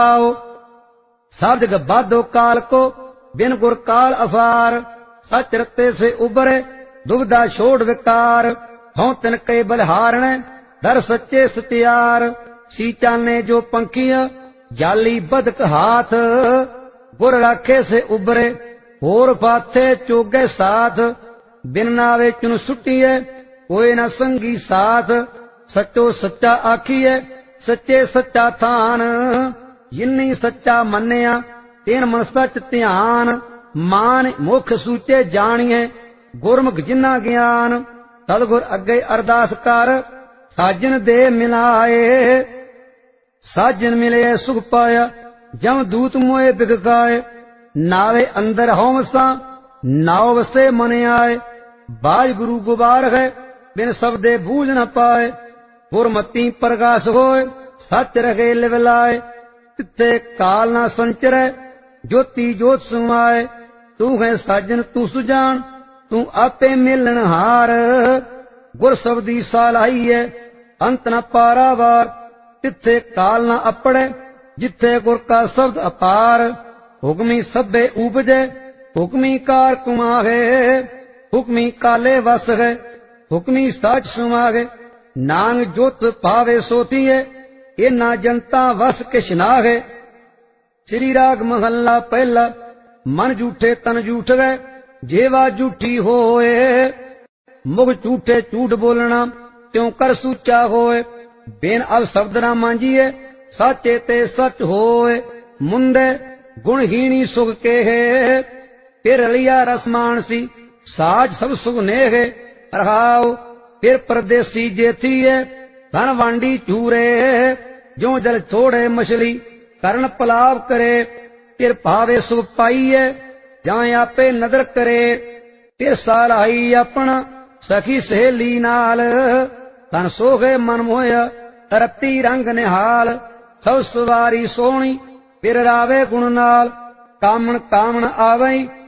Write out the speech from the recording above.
सब जग बाधो काल को बिन गुर काल अफार। सच रते से उबरे दुविधा छोड़ विकार। हों तिन के बलिहारण दर सच्चे सत्यार। सीचा ने जो पंखिया जाली बदक हाथ। गुर राखे से उबरे होर फाथे चोगे साथ। बिन नावे चुन सुटिए कोई न संगी साथ। सचो सच्चा आखिए सच्चे सच्चा थान। जिन्नी सच्चा मन्निया तेन मन सच ध्यान। मान मुख सूचे जानिए गुरमुख जिन्ना ज्ञान। सतगुर अगे अरदास कर साजन दे मिलाए। साजन मिले सुख पाया जम दूत मोए बिगकाए। नावे अंदर होमसा नाव वसे मन आए। बाज गुरु गुबार है बिन शब्दे बूझ न पाए। गुरमती प्रकाश होए सच रखे लिवलाए। तिथे काल ना संचरै ज्योति जोत सुमाए। तू है साजन तू सुजान तू आपे मिलन हार। गुर शब्दी सालाई है अंत न पारावार। तिथे काल ना अपड़े जिथे गुर का शब्द अपार। हुक्मी सभे उपजे हुक्मी कार कुमाहे। हुक्मी काले वस है हुक्मी साच सुमागे। नांग जोत पावे सोतीए इना जनता वस किश नाहे। श्री राग महला पहला। मन झूठे तन झूठ गए जेवा झूठी होए। मुख झूठे झूठ बोलना त्यों कर सूचा होए। बेन अब शब्द ना मांझिए साचे ते सच होए। मुंदे गुणहीनी सुख के है फिर लिया रसमानसी। साज सब सुख नेहे रहाओ फिर परदेसी जेथी है धन वांडी चूरे। जो जल छोड़े मछली करण पलाव करे। फिर भावे सुख पाइए जाए आपे नदर करे। फिर सालाई अपना सखी सहेली नाल। तन सोहे मन मोया रत्ती रंग निहाल। सब सवारी सोहनी फिर रावे गुण नाल। कामन कामन आवई